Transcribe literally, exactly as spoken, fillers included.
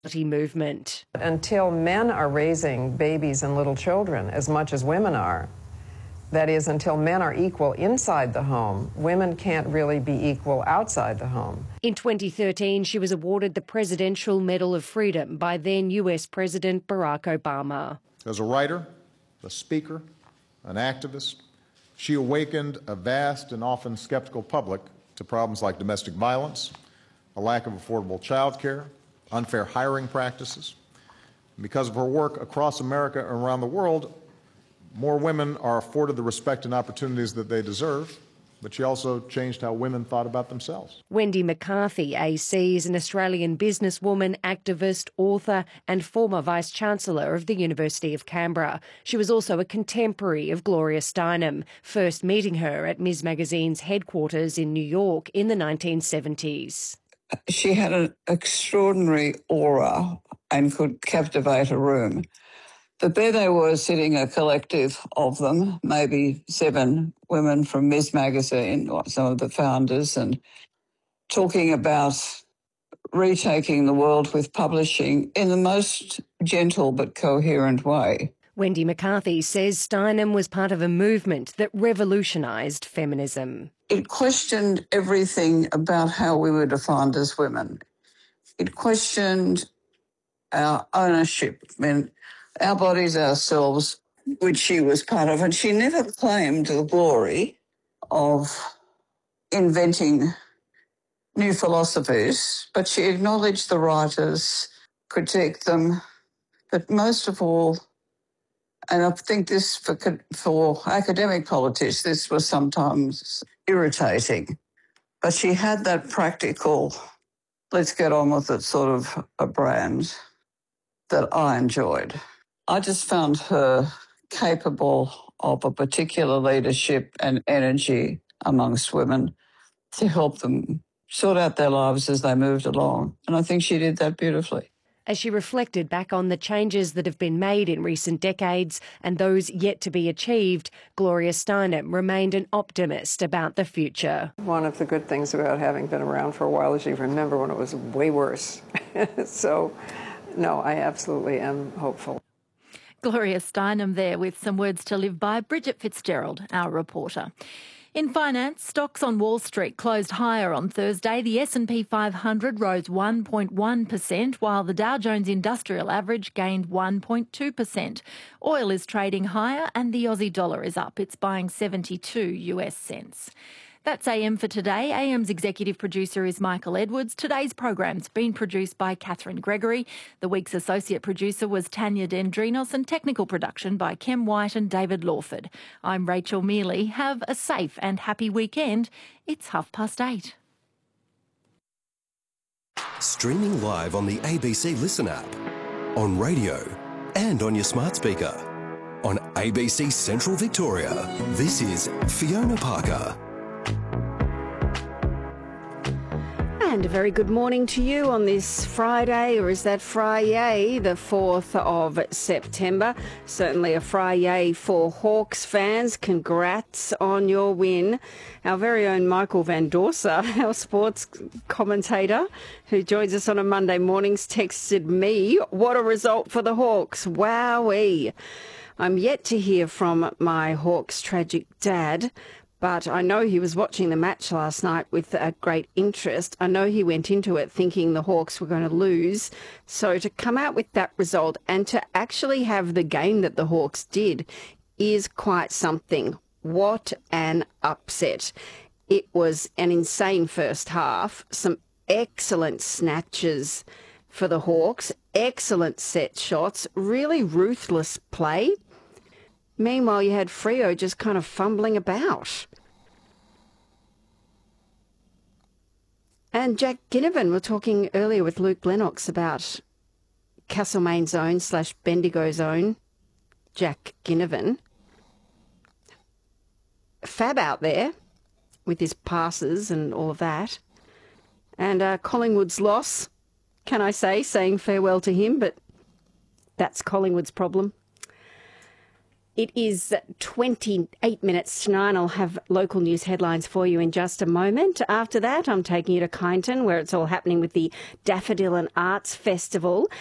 movement. Until men are raising babies and little children as much as women are, that is, until men are equal inside the home, women can't really be equal outside the home. In twenty thirteen, she was awarded the Presidential Medal of Freedom by then U S President Barack Obama. As a writer, a speaker, an activist, she awakened a vast and often skeptical public to problems like domestic violence, a lack of affordable child care, unfair hiring practices. Because of her work across America and around the world, more women are afforded the respect and opportunities that they deserve, but she also changed how women thought about themselves. Wendy McCarthy, A C, is an Australian businesswoman, activist, author and former Vice-Chancellor of the University of Canberra. She was also a contemporary of Gloria Steinem, first meeting her at Ms Magazine's headquarters in New York in the nineteen seventies. She had an extraordinary aura and could captivate a room. But there they were sitting, a collective of them, maybe seven women from Ms Magazine, some of the founders, and talking about retaking the world with publishing in the most gentle but coherent way. Wendy McCarthy says Steinem was part of a movement that revolutionised feminism. It questioned everything about how we were defined as women. It questioned our ownership, I mean, our bodies, ourselves, which she was part of. And she never claimed the glory of inventing new philosophies, but she acknowledged the writers, critiqued them, but most of all, and I think this for, for academic politics, this was sometimes irritating, but she had that practical, let's get on with it sort of a brand that I enjoyed. I just found her capable of a particular leadership and energy amongst women to help them sort out their lives as they moved along. And I think she did that beautifully. As she reflected back on the changes that have been made in recent decades and those yet to be achieved, Gloria Steinem remained an optimist about the future. One of the good things about having been around for a while is you remember when it was way worse. So, no, I absolutely am hopeful. Gloria Steinem there with some words to live by. Bridget Fitzgerald, our reporter. In finance, stocks on Wall Street closed higher on Thursday. The S and P five hundred rose one point one percent, while the Dow Jones Industrial Average gained one point two percent. Oil is trading higher and the Aussie dollar is up. It's buying seventy-two U S cents. That's A M for today. A M's executive producer is Michael Edwards. Today's program's been produced by Catherine Gregory. The week's associate producer was Tanya Dendrinos, and technical production by Kem White and David Lawford. I'm Rachel Mealy. Have a safe and happy weekend. It's half past eight. Streaming live on the A B C Listen app, on radio and on your smart speaker. On A B C Central Victoria, this is Fiona Parker. And a very good morning to you on this Friday, or is that Friday, the fourth of September? Certainly a Friday for Hawks fans. Congrats on your win. Our very own Michael Van Dorsa, our sports commentator, who joins us on a Monday mornings, texted me, what a result for the Hawks. Wowee. I'm yet to hear from my Hawks tragic dad, but I know he was watching the match last night with a great interest. I know he went into it thinking the Hawks were going to lose. So to come out with that result and to actually have the game that the Hawks did is quite something. What an upset. It was an insane first half, some excellent snatches for the Hawks, excellent set shots, really ruthless play. Meanwhile, you had Freo just kind of fumbling about. And Jack Ginnivan, we were talking earlier with Luke Lennox about Castlemaine's own slash Bendigo's own Jack Ginnivan. Fab out there with his passes and all of that. And uh, Collingwood's loss, can I say, saying farewell to him, but that's Collingwood's problem. It is twenty-eight minutes to nine. I'll have local news headlines for you in just a moment. After that, I'm taking you to Kyneton, where it's all happening with the Daffodil and Arts Festival.